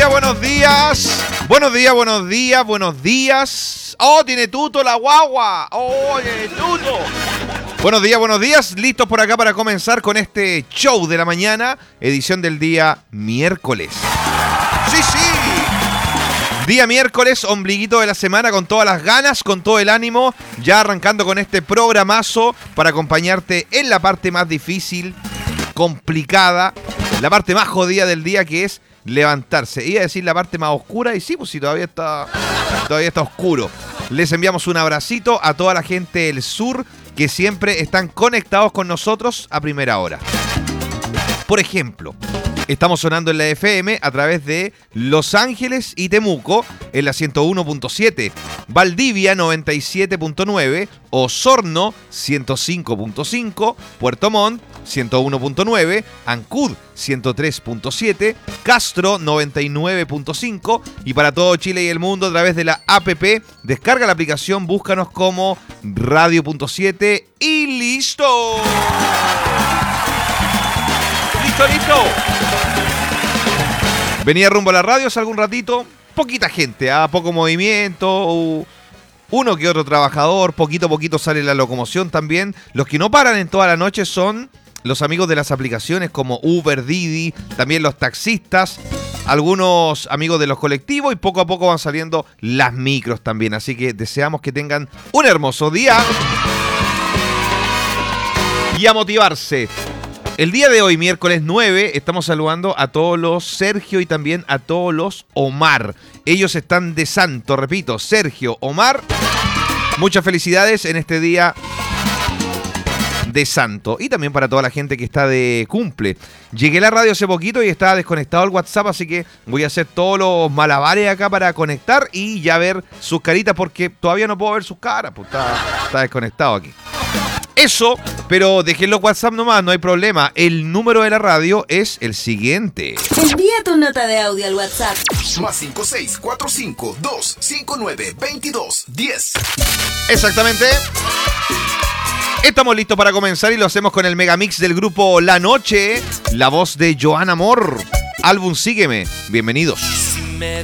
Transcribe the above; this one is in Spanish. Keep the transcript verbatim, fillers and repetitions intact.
días, buenos días. Buenos días, buenos días, buenos días. Oh, tiene tuto la guagua. Oh, tiene tuto. Buenos días, buenos días. Listos por acá para comenzar con este show de la mañana, edición del día miércoles. Sí, sí. Día miércoles, ombliguito de la semana, con todas las ganas, con todo el ánimo, ya arrancando con este programazo para acompañarte en la parte más difícil, complicada, la parte más jodida del día, que es levantarse. Iba a decir la parte más oscura, y sí, pues sí, todavía está, todavía está oscuro. Les enviamos un abracito a toda la gente del sur que siempre están conectados con nosotros a primera hora. Por ejemplo, estamos sonando en la F M a través de Los Ángeles y Temuco en la ciento uno punto siete, Valdivia noventa y siete punto nueve, Osorno ciento cinco punto cinco, Puerto Montt ciento uno punto nueve, Ancud ciento tres punto siete, Castro noventa y nueve punto cinco y para todo Chile y el mundo a través de la app. Descarga la aplicación, búscanos como Radio punto siete y listo. Listo, listo. Venía rumbo a la radio hace algún ratito, poquita gente, ¿eh? Poco movimiento, uno que otro trabajador, poquito a poquito sale la locomoción también. Los que no paran en toda la noche son los amigos de las aplicaciones como Uber, Didi, también los taxistas, algunos amigos de los colectivos y poco a poco van saliendo las micros también. Así que deseamos que tengan un hermoso día y a motivarse. El día de hoy, miércoles nueve, estamos saludando a todos los Sergio y también a todos los Omar. Ellos están de santo, repito, Sergio, Omar. Muchas felicidades en este día de santo. Y también para toda la gente que está de cumple. Llegué a la radio hace poquito y estaba desconectado el WhatsApp, así que voy a hacer todos los malabares acá para conectar y ya ver sus caritas, porque todavía no puedo ver sus caras, pues está, está desconectado aquí. Eso, pero déjenlo WhatsApp nomás, no hay problema. El número de la radio es el siguiente. Envía tu nota de audio al WhatsApp. Más cinco seis cuatro cinco dos cinco nueve veintidós diez. Exactamente. Estamos listos para comenzar y lo hacemos con el megamix del grupo La Noche. La voz de Joan Amor. Álbum Sígueme. Bienvenidos.